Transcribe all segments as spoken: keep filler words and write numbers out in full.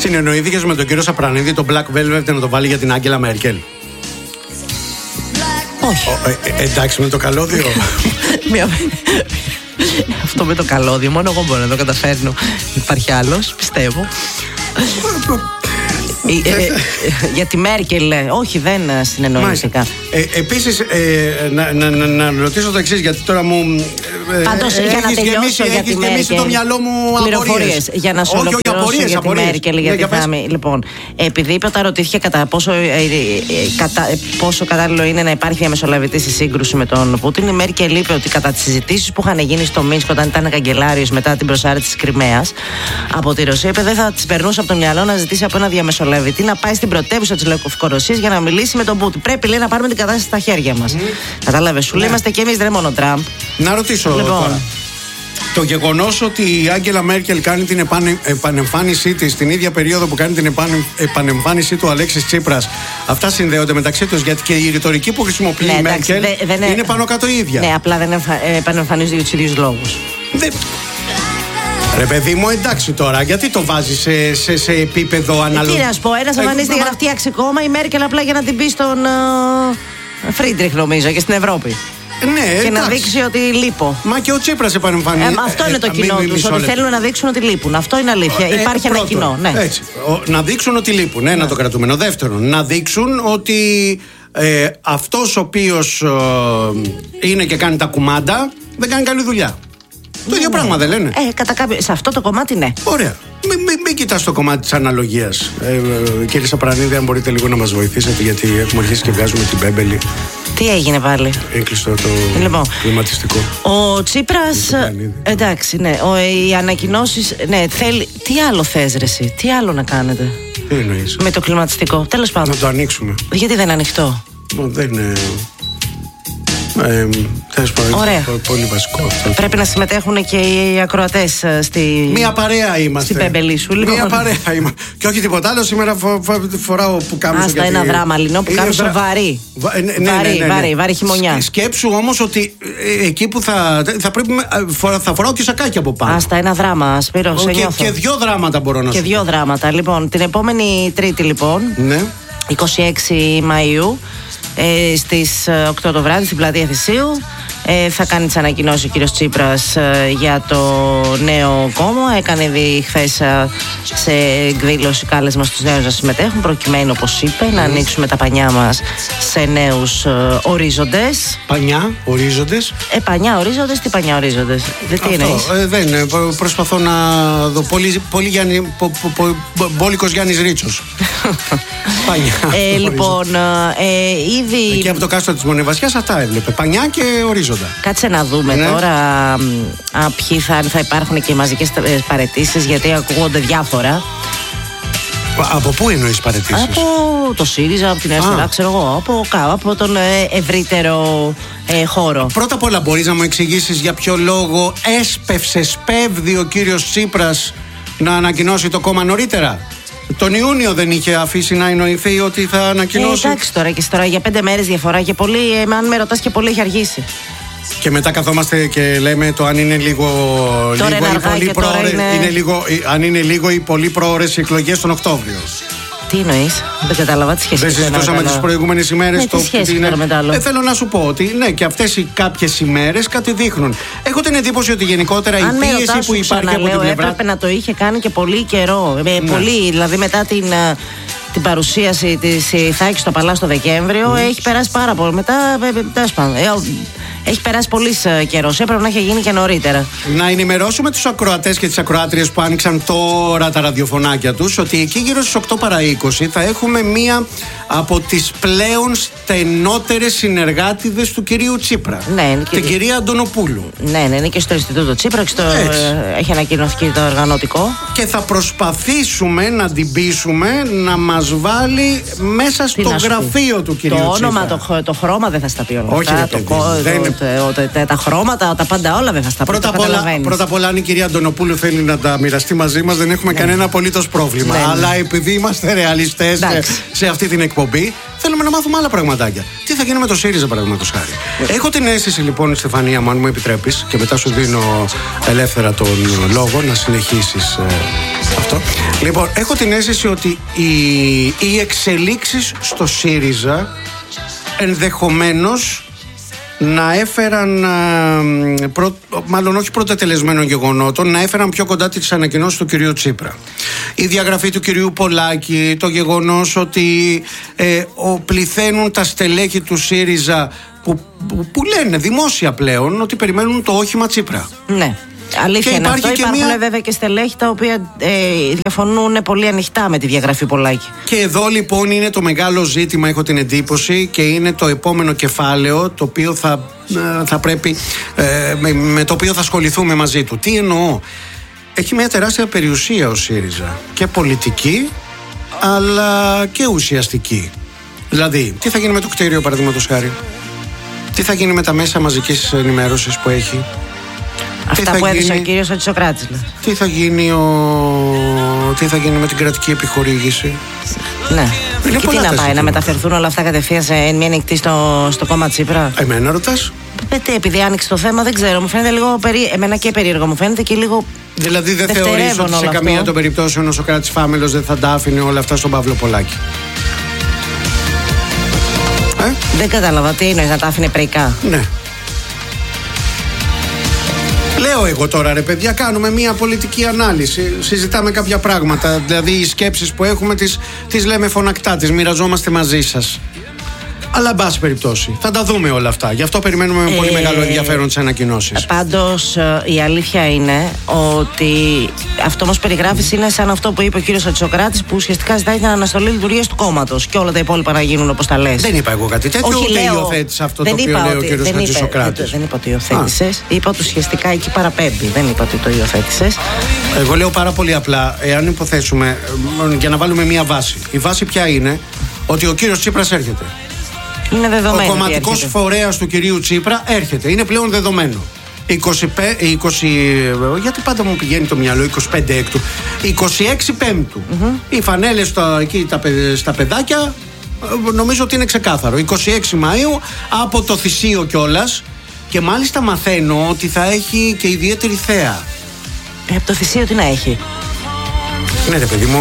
Συνεννοήθηκες με τον κύριο Σαπρανίδη το Black Velvet να το βάλει για την Άγγελα Μέρκελ? Όχι. Ο, ε, ε, εντάξει, με το καλώδιο. Αυτό με το καλώδιο, μόνο εγώ μπορώ να το καταφέρνω. Υπάρχει άλλος, πιστεύω. ε, ε, για τη Μέρκελ, όχι, δεν συνεννοήθηκα. Ε, Επίσης, ε, να, να, να, να ρωτήσω το εξής, γιατί τώρα μου. Ε, Πάντως, ε, για να τελειώσω γεμίσει, για τη Μέρκελ, το μυαλό μου πληροφορίες. Για να σου ολοκληρώσω για τη απορίες. Μέρκελ, για τη Θάμη. Λοιπόν, επειδή είπε όταν ρωτήθηκε κατά πόσο, ε, ε, κατά, πόσο κατάλληλο είναι να υπάρχει διαμεσολαβητή στη σύγκρουση με τον Πούτιν, η Μέρκελ είπε ότι κατά τις συζητήσεις που είχαν γίνει στο Μίνσκ όταν ήταν καγκελάριος μετά την προσάρτηση της Κριμαίας από τη Ρωσία, είπε δεν θα της περνούσε από το μυαλό να ζητήσει από ένα διαμεσολαβητή να πάει στην πρωτεύουσα της Λευκορωσίας για να μιλήσει με τον Πούτιν. Πρέπει, λέει, να πάρουμε την κατάσταση στα χέρια μας. Mm. Κατάλαβες, σου λέει, είμαστε και εμείς, δεν είναι μόνο Τραμπ. Να ρωτήσω. Λοιπόν. Τώρα. Το γεγονός ότι η Άγγελα Μέρκελ κάνει την επανε, επανεμφάνισή της την ίδια περίοδο που κάνει την επανε, επανεμφάνισή του Αλέξης Τσίπρας, αυτά συνδέονται μεταξύ τους, γιατί και η ρητορική που χρησιμοποιεί ναι, η Μέρκελ δε, δεν είναι, είναι πάνω κάτω ίδια. Ναι, απλά δεν επανεμφανίζονται για τους ίδιους λόγους. Δεν... Ρε παιδί μου, εντάξει τώρα, γιατί το βάζεις σε, σε, σε επίπεδο αναλογικό? Τι να σου πω, ένας εμφανίζεται για να φτιάξει κόμμα, η Μέρκελ απλά για να την πει στον uh, Φρίντριχ, νομίζω, και στην Ευρώπη. Ναι, και εντάξει. να δείξει ότι λείπω. Μα και ο Τσίπρας επανεμφανίζει. Ε, αυτό είναι το κοινό τους, ότι θέλουν να δείξουν ότι λείπουν. Αυτό είναι αλήθεια. Ε, Υπάρχει πρώτο, ένα κοινό. Ναι. Έτσι. Ο, να δείξουν ότι λείπουν. Ναι, ναι, να το κρατούμε. Ο δεύτερον, να δείξουν ότι ε, αυτός ο οποίος ε, είναι και κάνει τα κουμάντα δεν κάνει καλή δουλειά. Το Ναι, ίδιο ναι. πράγμα δεν λένε? Ε, κατά κάποιο... Σε αυτό το κομμάτι ναι. Ωραία. Μην μη, μη κοιτάς το κομμάτι της αναλογίας. Ε, ε, κύριε Σαπρανίδη, αν μπορείτε λίγο να μας βοηθήσετε, γιατί έχουμε αρχίσει και βγάζουμε την μπέμπελη. Τι έγινε πάλι? Έκλειστο το λοιπόν, κλιματιστικό. Ο Τσίπρας. Εντάξει, ναι. Ο, οι ανακοινώσεις. Ναι, θέλει. Τι άλλο θες, ρε εσύ? Τι άλλο να κάνετε? Τι εννοείς? Με το κλιματιστικό. Τέλος πάντων. Να το ανοίξουμε. Γιατί δεν είναι ανοιχτό? Μα δεν είναι. Ε, Τέλος πάντων, πολύ βασικό αυτό. Πρέπει να συμμετέχουν και οι ακροατές στη... Μία παρέα είμαστε. Στην πέμπελή σου, λοιπόν. Μία παρέα είμαστε. Και όχι τίποτα άλλο. Σήμερα φο, φο, φοράω που κάμισο. Άστα, γιατί... ένα δράμα λινό που κάμισο δρα... βαρύ. Βα... Ναι, ναι, βαρύ, ναι, ναι, ναι. βαρύ, βαρύ χειμωνιά. Σκέψου όμως ότι ε, εκεί που θα, θα πρέπει. Φορά, θα φοράω και σακάκι από πάνω. Άστα, ένα δράμα, Σπύρο, σε και, και δύο δράματα μπορώ να σου Και δύο δράματα. Λοιπόν, την επόμενη Τρίτη, λοιπόν. Ναι. είκοσι έξι Μαΐου. Ε, στις οκτώ το βράδυ στην πλατεία Θησίου ε, θα κάνει τις ανακοινώσεις ο κύριος Τσίπρας ε, για το νέο κόμμα. Έκανε ήδη χθες ε, σε εκδήλωση κάλεσμα στους νέους να συμμετέχουν, προκειμένου, όπως είπε, να ανοίξουμε τα πανιά μας σε νέους ε, ορίζοντες. Πανιά, ορίζοντες. Ε, πανιά, ορίζοντες, τι πανιά, ορίζοντες? Δεν τι εννοείς? Ε, δεν είναι. Προσπαθώ να δω. Πολύ, πολύ Γιάννη, πο, πο, πο, μπόλικος Γιάννης Ρίτσος. Πανιά. Ε, λοιπόν, ε, ήδη. Εκεί από το κάστρο της Μονεβασιάς αυτά έβλεπε. Πανιά και ορίζοντα. Κάτσε να δούμε ναι. τώρα α, ποιοι θα, θα υπάρχουν και οι μαζικές παραιτήσεις, γιατί ακούγονται διάφορα. Από πού εννοείς παραιτήσεις? Από το ΣΥΡΙΖΑ, από την αριστερά, ξέρω εγώ. Από, από τον ε, ευρύτερο ε, χώρο. Πρώτα απ' όλα, μπορείς να μου εξηγήσεις για ποιο λόγο έσπευσε, σπέβδει ο κύριος Τσίπρας να ανακοινώσει το κόμμα νωρίτερα? Τον Ιούνιο δεν είχε αφήσει να εννοηθεί ότι θα ανακοινώσει? Ε, εντάξει τώρα και τώρα για πέντε μέρες διαφορά και πολύ, ε, αν με ρωτάς, και πολύ έχει αργήσει. Και μετά καθόμαστε και λέμε το αν είναι λίγο, τώρα λίγο είναι ή πολύ πρόωρες, είναι... είναι λίγο, αν είναι λίγο ή πολύ πρόωρες οι εκλογές τον Οκτώβριο. Τι εννοείς? Δεν κατάλαβα τι σχέση. Δεν συζητούσαμε τις προηγούμενες ημέρες. Ναι, το τι σχέση είναι... με το άλλο? Ε, θέλω να σου πω ότι ναι, και αυτές οι κάποιες ημέρες κάτι δείχνουν. Έχω την εντύπωση ότι γενικότερα αν η πίεση που υπάρχει από την πλευρά. Έπρεπε να το είχε κάνει και πολύ καιρό. Ναι. Πολύ, δηλαδή μετά την, την παρουσίαση της Ιθάκης στο Παλάς το Δεκέμβριο, mm. έχει περάσει πάρα πολύ. Μετά, τέλος πάντων. Έχει περάσει πολύ καιρό. Έπρεπε να έχει γίνει και νωρίτερα. Να ενημερώσουμε τους ακροατές και τις ακροάτριες που άνοιξαν τώρα τα ραδιοφωνάκια τους ότι εκεί γύρω στις οκτώ παρά είκοσι θα έχουμε μία από τις πλέον στενότερες συνεργάτηδες του κυρίου Τσίπρα. Ναι, την και... κυρία Αντωνοπούλου. Ναι, ναι, είναι και στο Ινστιτούτο Τσίπρα. Στο... Έχει ανακοινωθεί το οργανωτικό. Και θα προσπαθήσουμε να την πείσουμε να μας βάλει μέσα στο γραφείο του κυρίου το Τσίπρα. Το όνομα, το, το χρώμα δεν θα στα πει όλα. Όχι, αυτά, το, το, δεν είναι... τα, τα, τα χρώματα, τα πάντα όλα δεν θα στα πει. Πρώτα, πρώτα απ' όλα, αν η κυρία Αντωνοπούλου θέλει να τα μοιραστεί μαζί μας, δεν έχουμε ναι. κανένα απολύτως πρόβλημα. Ναι, ναι. Αλλά επειδή είμαστε ρεαλιστές σε, σε αυτή την εκπομπή, θέλουμε να μάθουμε άλλα πραγματάκια. Τι θα γίνει με το ΣΥΡΙΖΑ, παραδείγματος χάρη. Ναι. Έχω την αίσθηση, λοιπόν, Στεφανία μου, αν μου επιτρέπεις, και μετά σου δίνω ελεύθερα τον λόγο να συνεχίσεις. Αυτό. Λοιπόν, έχω την αίσθηση ότι οι, οι εξελίξεις στο ΣΥΡΙΖΑ ενδεχομένως να έφεραν, προ, μάλλον όχι πρωτατελεσμένων γεγονότων, να έφεραν πιο κοντά τις ανακοινώσεις του κυρίου Τσίπρα. Η διαγραφή του κυρίου Πολάκη, το γεγονός ότι ε, ο, πληθαίνουν τα στελέχη του ΣΥΡΙΖΑ που, που, που λένε δημόσια πλέον ότι περιμένουν το όχημα Τσίπρα. Ναι. Αλήθεια είναι αυτό. Υπάρχουν μια... βέβαια και στελέχη τα οποία ε, διαφωνούν πολύ ανοιχτά με τη διαγραφή Πολάκη. Και εδώ λοιπόν είναι το μεγάλο ζήτημα, έχω την εντύπωση, και είναι το επόμενο κεφάλαιο το οποίο θα, θα πρέπει, ε, με, με το οποίο θα ασχοληθούμε μαζί του. Τι εννοώ? Έχει μια τεράστια περιουσία ο ΣΥΡΙΖΑ, και πολιτική αλλά και ουσιαστική. Δηλαδή, τι θα γίνει με το κτίριο, παραδείγματος χάρη? Τι θα γίνει με τα μέσα μαζικής ενημέρωσης που έχει? Αυτά που έδωσε ο κύριος Χατζησοκράτης. Τι θα γίνει ο... Τι θα γίνει με την κρατική επιχορήγηση? Ναι. Είναι και τι να πάει, να μεταφερθούν όλα αυτά κατευθείαν σε μια νυχτή στο, στο κόμμα Τσίπρα? Εμένα ρωτάς? Ε, επειδή άνοιξε το θέμα, δεν ξέρω. Μου φαίνεται λίγο περί... Εμένα και περίεργο μου φαίνεται και λίγο. Δηλαδή δεν θεωρείς ότι σε καμία των περιπτώσεων ο Σωκράτης Φάμελος δεν θα τα άφηνε όλα αυτά στον Παύλο Πολάκη? Ε? Δεν κατάλαβα τι είναι, να τα άφηνε πρεϊκά? Ναι. Λέω εγώ τώρα, ρε παιδιά, κάνουμε μια πολιτική ανάλυση. Συζητάμε κάποια πράγματα. Δηλαδή, οι σκέψεις που έχουμε τις, τις λέμε φωνακτά, τις μοιραζόμαστε μαζί σας. Αλλά, εν πάση περιπτώσει, θα τα δούμε όλα αυτά. Γι' αυτό περιμένουμε με πολύ ε, μεγάλο ενδιαφέρον τις ανακοινώσεις. Πάντως, η αλήθεια είναι ότι αυτό όμως περιγράφεις είναι σαν αυτό που είπε ο κύριος Χατζησοκράτης, που ουσιαστικά ζητάει την αναστολή λειτουργίας του κόμματος και όλα τα υπόλοιπα να γίνουν όπως τα λες. Δεν είπα εγώ κάτι τέτοιο. Όχι, ούτε υιοθέτησα αυτό το οποίο λέει ο κύριος Χατζησοκράτης. Δεν είπα ότι υιοθέτησες. Είπα ότι ουσιαστικά εκεί παραπέμπει. Δεν είπα ότι το υιοθέτησες. Εγώ λέω πάρα πολύ απλά, εάν υποθέσουμε, για να βάλουμε μια βάση. Η βάση ποια είναι? Ότι ο κύριος Τσίπρας έρχεται. Είναι δεδομένο. Ο κομματικός φορέας του κυρίου Τσίπρα έρχεται. Είναι πλέον δεδομένο. είκοσι πέντε, είκοσι, γιατί πάντα μου πηγαίνει το μυαλό είκοσι πέντε έκτου. είκοσι έξι Πέμπτου. Mm-hmm. Οι φανέλες στα, εκεί, τα, στα παιδάκια, νομίζω ότι είναι ξεκάθαρο. είκοσι έξι Μαΐου από το Θησίο κιόλας. Και μάλιστα μαθαίνω ότι θα έχει και ιδιαίτερη θέα. Ε, από το Θησίο τι να έχει? Ναι, ρε παιδί μου.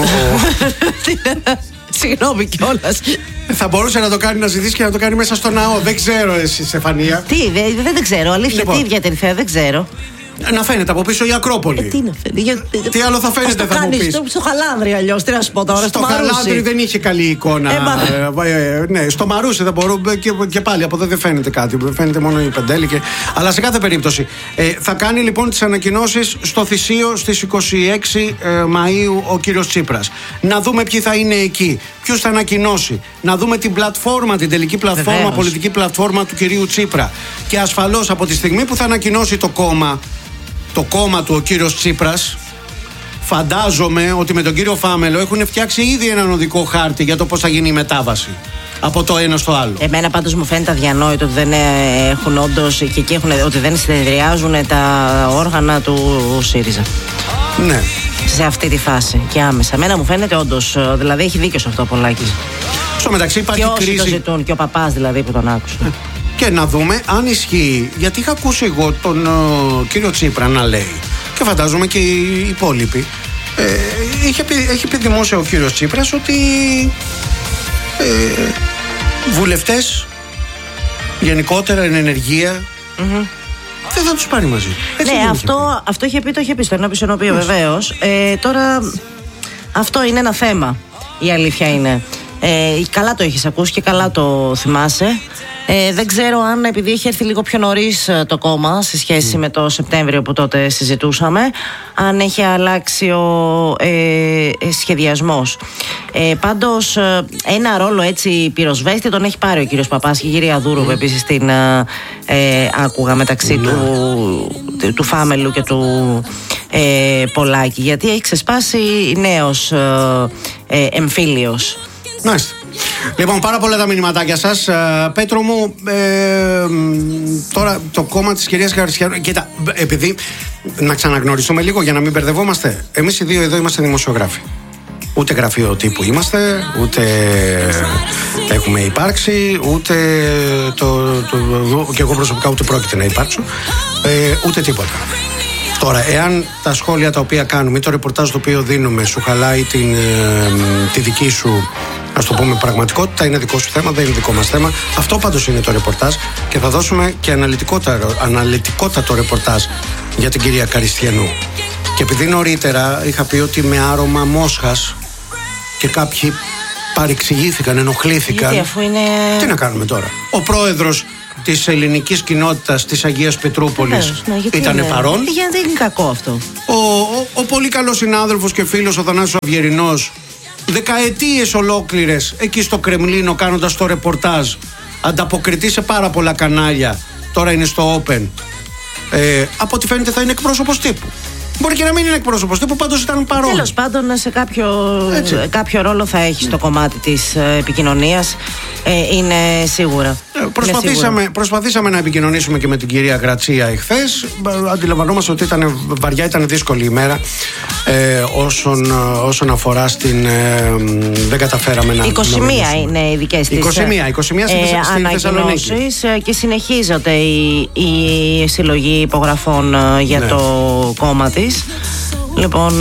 Συγγνώμη κιόλας. Θα μπορούσε να το κάνει, να ζητήσει και να το κάνει μέσα στο ναό. Δεν ξέρω εσύ, Στεφανία. Τι, δεν, δεν ξέρω. Αλήθεια, λοιπόν, τι ιδιαίτερη θέα, δεν ξέρω. Να φαίνεται από πίσω η Ακρόπολη. Ε, τι να φαίνεται. Για... Τι άλλο θα φαίνεται, θα μου πεις? Στο, στο Χαλάνδρι αλλιώς, τι να σου πω τώρα. Στο, στο Χαλάνδρι δεν είχε καλή εικόνα. Ε, ε, ναι, στο Μαρούσι θα μπορούμε και, και πάλι από εδώ δεν φαίνεται κάτι. Φαίνεται μόνο η Πεντέλη. Και... Αλλά σε κάθε περίπτωση. Ε, θα κάνει λοιπόν τις ανακοινώσεις στο Θησίο στις είκοσι έξι Μαΐου ο κύριος Τσίπρας. Να δούμε ποιοι θα είναι εκεί. Ποιους θα ανακοινώσει. Να δούμε την πλατφόρμα, την τελική πλατφόρμα, Βεβαίως. πολιτική πλατφόρμα του κυρίου Τσίπρα. Και ασφαλώς από τη στιγμή που θα ανακοινώσει το κόμμα. Το κόμμα του ο κύριος Τσίπρας, φαντάζομαι ότι με τον κύριο Φάμελο έχουν φτιάξει ήδη έναν οδικό χάρτη για το πώς θα γίνει η μετάβαση από το ένα στο άλλο. Εμένα πάντως μου φαίνεται αδιανόητο ότι δεν έχουν όντως και εκεί έχουν, ότι δεν συνεδριάζουν τα όργανα του ΣΥΡΙΖΑ. Ναι. Σε αυτή τη φάση και άμεσα. Εμένα μου φαίνεται όντως, δηλαδή έχει δίκιο σε αυτό ο Πολάκης. Στο μεταξύ υπάρχει και κρίση. Και όσοι το ζητούν, και ο παπάς δηλαδή που τον άκουσε. Και να δούμε αν ισχύει, γιατί είχα ακούσει εγώ τον uh, κύριο Τσίπρα να λέει, και φαντάζομαι και οι υπόλοιποι, ε, είχε πει, έχει πει δημόσια ο κύριος Τσίπρας ότι ε, βουλευτές γενικότερα εν ενεργεία mm-hmm. δεν θα τους πάρει μαζί. Έτσι ναι, αυτό, αυτό είχε πει, το είχε πει στο ενώπιον οποίο βεβαίως. Ε, τώρα αυτό είναι ένα θέμα, η αλήθεια είναι. Ε, καλά το έχεις ακούσει και καλά το θυμάσαι. Ε, δεν ξέρω αν επειδή έχει έρθει λίγο πιο νωρίς το κόμμα σε σχέση mm. με το Σεπτέμβριο που τότε συζητούσαμε, αν έχει αλλάξει ο ε, σχεδιασμός. Ε, πάντως ένα ρόλο έτσι πυροσβέστη τον έχει πάρει ο κύριος Παπάς και η κυρία Δούρου mm. επίσης την ε, άκουγα μεταξύ mm. του, του Φάμελου και του ε, Πολάκη, γιατί έχει ξεσπάσει νέος ε, ε, εμφύλιος. Μάλιστα. Λοιπόν, πάρα πολλά τα μηνυματάκια σας. Uh, Πέτρο μου, ε, τώρα το κόμμα της κυρίας Χαρισιανού. Κοίτα, επειδή να ξαναγνωριστούμε λίγο για να μην μπερδευόμαστε. Εμείς οι δύο εδώ είμαστε δημοσιογράφοι. Ούτε γραφείο τύπου είμαστε, ούτε έχουμε υπάρξει, ούτε το, το, το, και εγώ προσωπικά ούτε πρόκειται να υπάρξω, ε, ούτε τίποτα. Τώρα, εάν τα σχόλια τα οποία κάνουμε ή το ρεπορτάζ το οποίο δίνουμε σου χαλάει την, ε, τη δική σου, ας το πούμε, πραγματικότητα, είναι δικό σου θέμα, δεν είναι δικό μας θέμα. Αυτό πάντως είναι το ρεπορτάζ και θα δώσουμε και αναλυτικότατο ρεπορτάζ για την κυρία Καριστιανού. Και επειδή νωρίτερα είχα πει ότι με άρωμα μόσχας και κάποιοι παρεξηγήθηκαν, ενοχλήθηκαν. Γιατί αφού είναι... Τι να κάνουμε τώρα. Ο πρόεδρος της ελληνικής κοινότητας της Αγίας Πετρούπολης ναι, ήταν είναι... παρόν. Γιατί είναι κακό αυτό. Ο, ο, ο πολύ καλός συνάδελφος και φίλος ο Θανάσης Αυγερινός, δεκαετίες ολόκληρες εκεί στο Κρεμλίνο κάνοντας το ρεπορτάζ, ανταποκριτή σε πάρα πολλά κανάλια, τώρα είναι στο Open. Ε, από ό,τι φαίνεται θα είναι εκπρόσωπος τύπου. Μπορεί και να μην είναι εκπρόσωπος τύπου, πάντως ήταν παρόν. Τέλος πάντων, σε κάποιο, κάποιο ρόλο θα έχει στο κομμάτι της ε, επικοινωνίας, ε, είναι σίγουρα. Ε, προσπαθήσαμε, είναι σίγουρα. προσπαθήσαμε να επικοινωνήσουμε και με την κυρία Γρατσία εχθές. Αντιλαμβανόμαστε ότι ήταν βαριά, ήταν δύσκολη ημέρα ε, όσον, όσον αφορά στην. Ε, δεν καταφέραμε να. είκοσι μία είναι οι δικές της είκοσι μία, είκοσι μία ε, στη Θεσσαλονίκη. Και συνεχίζονται η, η συλλογή υπογραφών ε, για ναι. το κόμμα της. Λοιπόν,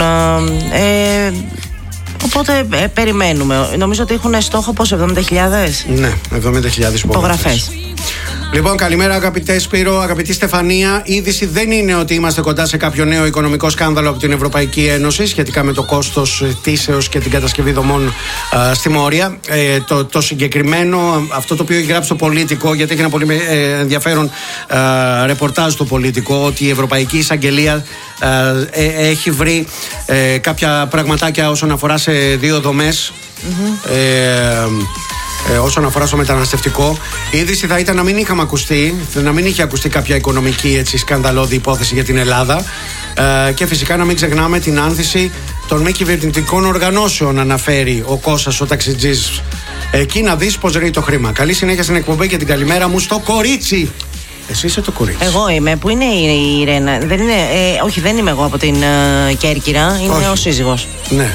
ε, οπότε ε, περιμένουμε. Νομίζω ότι έχουν στόχο πόσο, εβδομήντα χιλιάδες. Ναι, εβδομήντα χιλιάδες υπογραφές. Λοιπόν, καλημέρα αγαπητέ Σπύρο, αγαπητή Στεφανία. Η είδηση δεν είναι ότι είμαστε κοντά σε κάποιο νέο οικονομικό σκάνδαλο από την Ευρωπαϊκή Ένωση σχετικά με το κόστος τήσεως και την κατασκευή δομών α, στη Μόρια. Ε, το, το συγκεκριμένο, αυτό το οποίο έχει γράψει το Πολίτικο, γιατί έχει ένα πολύ ε, ενδιαφέρον α, ρεπορτάζ το Πολίτικο, ότι η Ευρωπαϊκή Εισαγγελία α, ε, έχει βρει ε, κάποια πραγματάκια όσον αφορά σε δύο δομές. Mm-hmm. Ε, Ε, όσον αφορά στο μεταναστευτικό. Η είδηση θα ήταν να μην είχαμε ακουστεί, να μην είχε ακουστεί κάποια οικονομική έτσι, σκανδαλώδη υπόθεση για την Ελλάδα. Ε, και φυσικά να μην ξεχνάμε την άνθηση των μη κυβερνητικών οργανώσεων, αναφέρει ο Κώστας ο ταξιτζής. Εκεί να δεις πως ρέει το χρήμα. Καλή συνέχεια στην εκπομπή και την καλημέρα μου στο κορίτσι. Εσύ είσαι το κορίτσι. Εγώ είμαι. Πού είναι η Ιρένα? Δεν είναι, ε, όχι, δεν είμαι εγώ από την ε, Κέρκυρα. Είναι όχι. Ο σύζυγος. Ναι.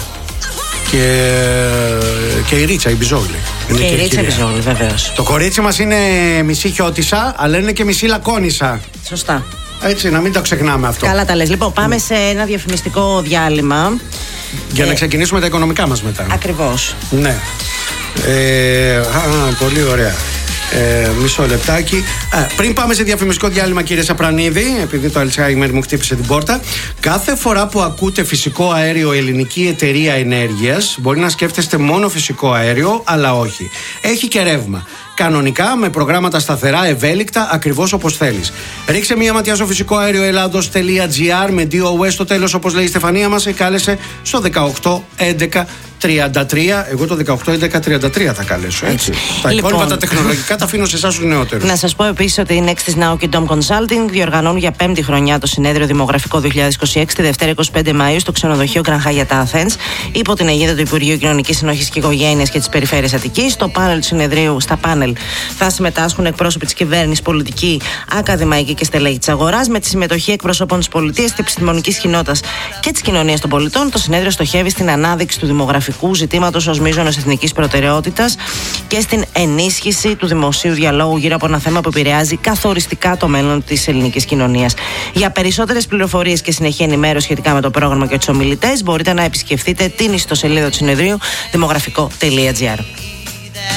Και, και η Ρίτσα, η Μπιζόγλη. Και η Ρίτσα, η Μπιζόγλη, βεβαίως. Το κορίτσι μας είναι μισή χιώτισσα, αλλά είναι και μισή λακώνισσα. Σωστά. Έτσι, να μην το ξεχνάμε αυτό. Καλά τα λες. Λοιπόν, πάμε mm. σε ένα διαφημιστικό διάλειμμα. Για ε, να ξεκινήσουμε τα οικονομικά μας μετά. Ακριβώς. Ναι. Ε, α, πολύ ωραία. Ε, μισό λεπτάκι. Α, πριν πάμε σε διαφημιστικό διάλειμμα, κύριε Σαπρανίδη, επειδή το Αλτσχάιμερ μου χτύπησε την πόρτα, κάθε φορά που ακούτε φυσικό αέριο ελληνική εταιρεία ενέργειας, μπορεί να σκέφτεστε μόνο φυσικό αέριο, αλλά όχι. Έχει και ρεύμα. Κανονικά, με προγράμματα σταθερά, ευέλικτα, ακριβώς όπως θέλεις. Ρίξε μία ματιά στο φυσικό αέριο Ελλάδος τελεία τζι άρ με ντι ο ες στο τέλος, όπως λέει η Στεφανία μας, και κάλεσε στο δεκαοκτώ έντεκα τριάντα τρία. Εγώ το δεκαοκτώ έντεκα τριάντα τρία θα καλέσω, έτσι. Τα λοιπόν, υπόλοιπα τα τεχνολογικά τα αφήνω σε εσάς τους νεότερους. Να σας πω επίσης ότι η Nextis Now και Dom Consulting διοργανώνουν για πέμπτη χρονιά το συνέδριο Δημογραφικό δύο χιλιάδες είκοσι έξι τη Δευτέρα είκοσι πέντε Μαΐου στο ξενοδοχείο Grand Hyatt Athens, υπό την αιγίδα του Υπουργείου Κοινωνικής Συνοχής και Οικογένειας και της Περιφέρειας Αττικής. Στο πάνελ του συνεδρίου, στα πάνελ θα συμμετάσχουν εκπρόσωποι της κυβέρνησης, πολιτικοί, ακαδημαϊκοί και στελέχη της αγοράς, με τη συμμετοχή εκπροσώπων της πολιτείας, της επιστημονικής κοινότητας και της κοινωνίας των πολιτών. Το συνέδριο στοχεύει στην ανάδειξη του δημογραφικού ζητήματος ως μείζωνος εθνικής προτεραιότητας και στην ενίσχυση του δημοσίου διαλόγου γύρω από ένα θέμα που επηρεάζει καθοριστικά το μέλλον της ελληνικής κοινωνίας. Για περισσότερες πληροφορίες και συνεχή ενημέρωση σχετικά με το πρόγραμμα και τους ομιλητές, μπορείτε να επισκεφτείτε την ιστοσελίδα του συνεδρίου δημογραφικό τελεία τζι άρ.